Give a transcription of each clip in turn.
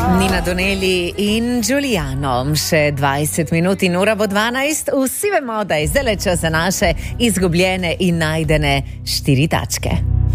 Nina Doneli in Giuliano, še 20 minut in ura bo 12. Vsi vemo, da je zdaj čas za naše izgubljene in najdene 4 tačke.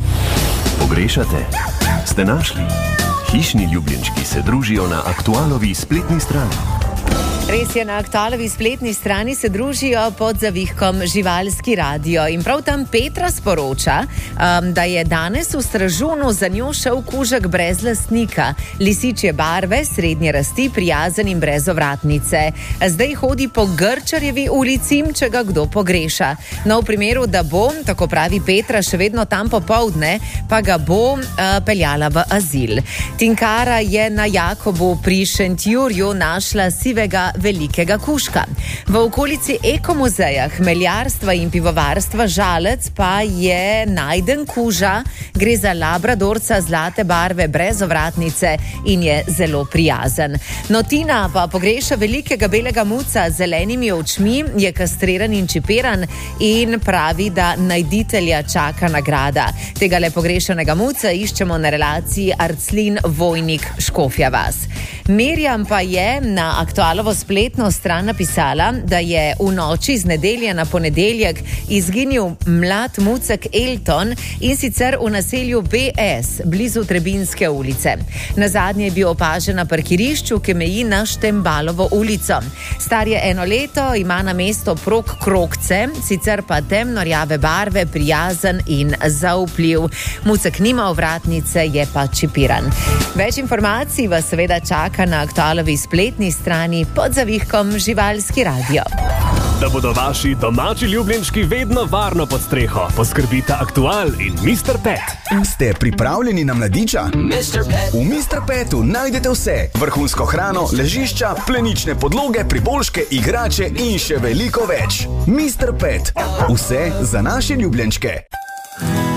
Pogrešate? Ste našli? Hišni ljubljenčki se družijo na Aktualovi spletni strani. Res je, na Aktualovi spletni strani se družijo pod zavihkom Živalski radio in prav tam Petra sporoča, da je danes v Stražunu za njo šel kužek brez lastnika, lisičje barve, srednje rasti, prijazen in brez ovratnice. Zdaj hodi po Grčarjevi ulici, če ga kdo pogreša. No, v primeru, da bo, tako pravi Petra, še vedno tam popoldne, pa ga bo peljala v azil. Tinkara je na Jakobu pri Šentjurju našla sivega velikega kužka. V okolici ekomuzeja, hmeljarstva in pivovarstva Žalec pa je najden kuža. Gre za labradorca zlate barve brez ovratnice in je zelo prijazen. No, Tina pa pogreša velikega belega muca z zelenimi očmi, je kastriran in čipiran in pravi, da najditelja čaka nagrada. Tega le pogrešanega muca iščemo na relaciji Arclin-Vojnik-Škofja vas. Mirjam pa je na Aktualovo spletno stran napisala, da je v noči z nedelje na ponedeljek izginil mlad mucek Elton in sicer v naselju BS, blizu Trebinske ulice. Nazadnje je bil opažen na parkirišču, ki meji na Štembalovo ulico. Star je 1 leto, ima na mesto prok krokce, sicer pa temno-rjave barve, prijazen in zaupljiv. Mucek nima ovratnice, je pa čipiran. Več informacij vas seveda čaka na Aktualovi spletni strani pod zavihkom Živalski radio. Da bodo vaši domači ljubljenčki vedno varno pod streho, poskrbita Aktual in Mr. Pet. Ste pripravljeni na mladiča? V Mr. Petu najdete vse. Vrhunsko hrano, ležišča, plenične podloge, priboljške, igrače in še veliko več. Mr. Pet. Vse za naše ljubljenčke.